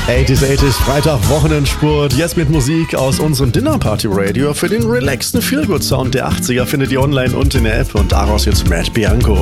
80s, Freitag, Wochenendspurt, jetzt mit Musik aus unserem Dinner Party Radio. Für den relaxten Feelgood-Sound der 80er findet ihr online und in der App und daraus jetzt Matt Bianco.